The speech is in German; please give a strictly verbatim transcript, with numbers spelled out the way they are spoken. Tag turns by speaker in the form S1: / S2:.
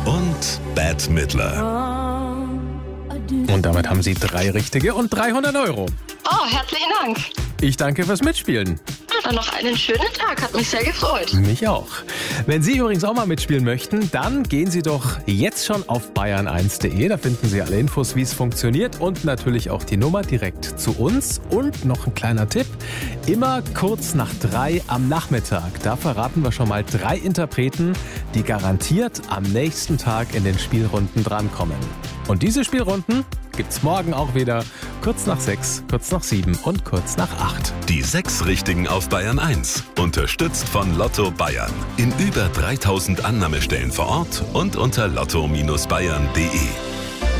S1: und Bette Midler.
S2: Und damit haben Sie drei richtige und dreihundert Euro.
S3: Oh, herzlichen Dank.
S2: Ich danke fürs Mitspielen.
S3: Dann noch einen schönen Tag, hat mich sehr gefreut.
S2: Mich auch. Wenn Sie übrigens auch mal mitspielen möchten, dann gehen Sie doch jetzt schon auf bayern eins punkt de. Da finden Sie alle Infos, wie es funktioniert und natürlich auch die Nummer direkt zu uns. Und noch ein kleiner Tipp, immer kurz nach drei am Nachmittag. Da verraten wir schon mal drei Interpreten, die garantiert am nächsten Tag in den Spielrunden drankommen. Und diese Spielrunden gibt's morgen auch wieder. Kurz nach sechs, kurz nach sieben und kurz nach acht.
S1: Die sechs Richtigen auf Bayern eins. Unterstützt von Lotto Bayern. In über dreitausend Annahmestellen vor Ort und unter lotto Bindestrich bayern punkt de.